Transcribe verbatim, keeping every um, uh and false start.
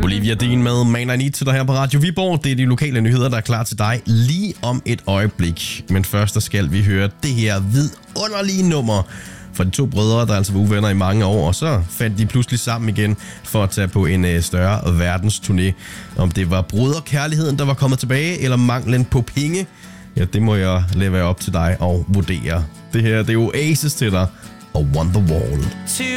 Olivia Dean med Man I Need til dig her på Radio Viborg. Det er de lokale nyheder, der er klar til dig lige om et øjeblik. Men først der skal vi høre det her vidunderlige nummer fra de to brødre, der altså var uvenner i mange år. Og så fandt de pludselig sammen igen for at tage på en større verdensturné. Om det var broderkærligheden, der var kommet tilbage, eller manglen på penge, ja, det må jeg lade være op til dig og vurdere. Det her, det er Oasis til dig og Wonderwall.